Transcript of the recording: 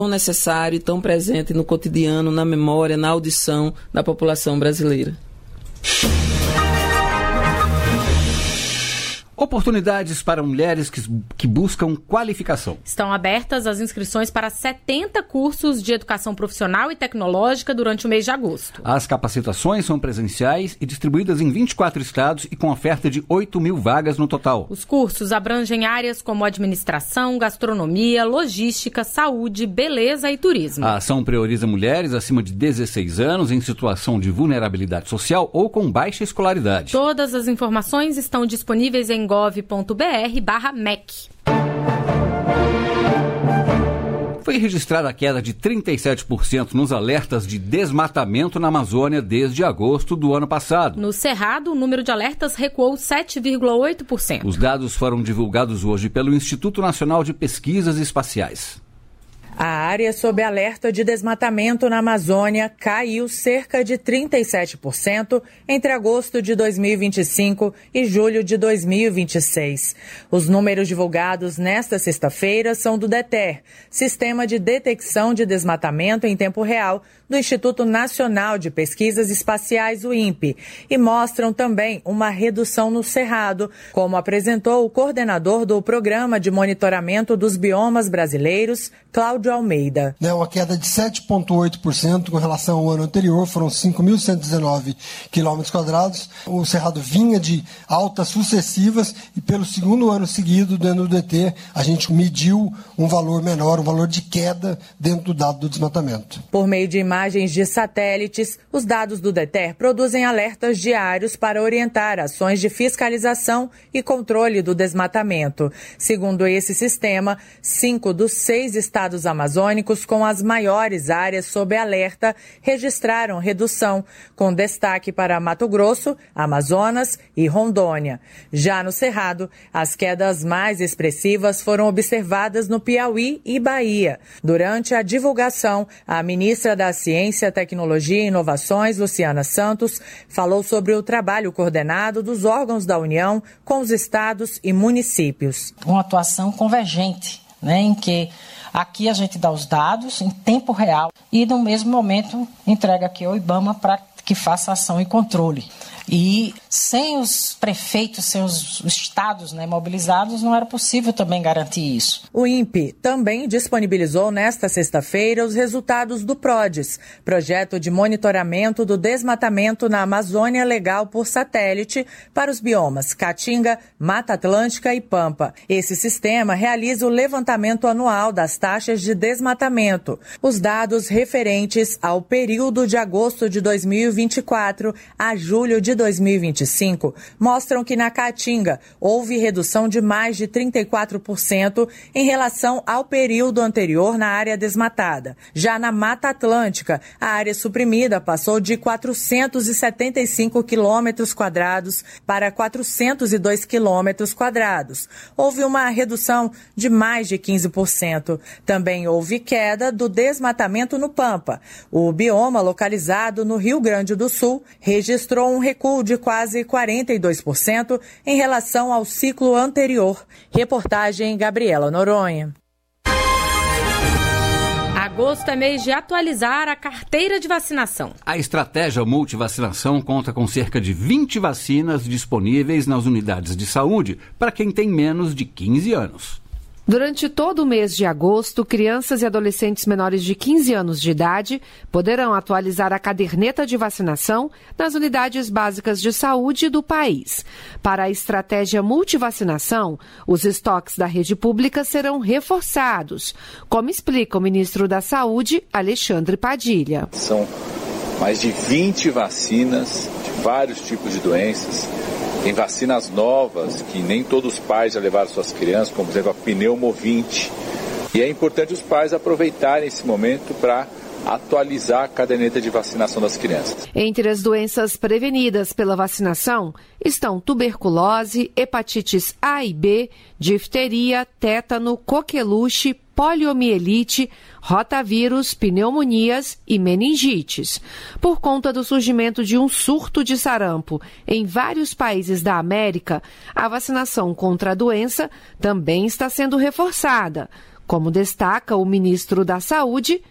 tão necessário e tão presente no cotidiano, na memória, na audição da população brasileira. Oportunidades para mulheres que buscam qualificação. Estão abertas as inscrições para 70 cursos de educação profissional e tecnológica durante o mês de agosto. As capacitações são presenciais e distribuídas em 24 estados e com oferta de 8.000 vagas no total. Os cursos abrangem áreas como administração, gastronomia, logística, saúde, beleza e turismo. A ação prioriza mulheres acima de 16 anos em situação de vulnerabilidade social ou com baixa escolaridade. Todas as informações estão disponíveis em gov.br/MEC. Foi registrada a queda de 37% nos alertas de desmatamento na Amazônia desde agosto do ano passado. No Cerrado, o número de alertas recuou 7,8%. Os dados foram divulgados hoje pelo Instituto Nacional de Pesquisas Espaciais. A área sob alerta de desmatamento na Amazônia caiu cerca de 37% entre agosto de 2025 e julho de 2026. Os números divulgados nesta sexta-feira são do DETER, Sistema de Detecção de Desmatamento em Tempo Real, do Instituto Nacional de Pesquisas Espaciais, o INPE, e mostram também uma redução no Cerrado, como apresentou o coordenador do Programa de Monitoramento dos Biomas Brasileiros, Cláudio Almeida. Uma queda de 7,8% com relação ao ano anterior, foram 5.119 quilômetros quadrados. O Cerrado vinha de altas sucessivas e pelo segundo ano seguido, dentro do DT, a gente mediu um valor menor, um valor de queda dentro do dado do desmatamento. Por meio de imagens de satélites, os dados do DETER produzem alertas diários para orientar ações de fiscalização e controle do desmatamento. Segundo esse sistema, 5 dos 6 estados amazônicos com as maiores áreas sob alerta registraram redução, com destaque para Mato Grosso, Amazonas e Rondônia. Já no Cerrado, as quedas mais expressivas foram observadas no Piauí e Bahia. Durante a divulgação, a ministra da Ciência, Tecnologia e Inovações, Luciana Santos, falou sobre o trabalho coordenado dos órgãos da União com os estados e municípios. Uma atuação convergente, em que aqui a gente dá os dados em tempo real e no mesmo momento entrega aqui ao IBAMA para que faça ação e controle. E sem os prefeitos, sem os estados mobilizados, não era possível também garantir isso. O INPE também disponibilizou nesta sexta-feira os resultados do PRODES, Projeto de Monitoramento do Desmatamento na Amazônia Legal por Satélite, para os biomas Caatinga, Mata Atlântica e Pampa. Esse sistema realiza o levantamento anual das taxas de desmatamento. Os dados referentes ao período de agosto de 2024 a julho de 2025 mostram que na Caatinga houve redução de mais de 34% em relação ao período anterior na área desmatada. Já na Mata Atlântica, a área suprimida passou de 475 quilômetros quadrados para 402 quilômetros quadrados. Houve uma redução de mais de 15%. Também houve queda do desmatamento no Pampa. O bioma localizado no Rio Grande do Sul registrou um recuo de quase 42% em relação ao ciclo anterior. Reportagem Gabriela Noronha. Agosto é mês de atualizar a carteira de vacinação. A estratégia multivacinação conta com cerca de 20 vacinas disponíveis nas unidades de saúde para quem tem menos de 15 anos. Durante todo o mês de agosto, crianças e adolescentes menores de 15 anos de idade poderão atualizar a caderneta de vacinação nas unidades básicas de saúde do país. Para a estratégia multivacinação, os estoques da rede pública serão reforçados, como explica o ministro da Saúde, Alexandre Padilha. São mais de 20 vacinas de vários tipos de doenças. Tem vacinas novas que nem todos os pais já levaram suas crianças, como por exemplo a pneumovinte. E é importante os pais aproveitarem esse momento para atualizar a caderneta de vacinação das crianças. Entre as doenças prevenidas pela vacinação estão tuberculose, hepatites A e B, difteria, tétano, coqueluche, poliomielite, rotavírus, pneumonias e meningites. Por conta do surgimento de um surto de sarampo em vários países da América, a vacinação contra a doença também está sendo reforçada, Como destaca o ministro da Saúde,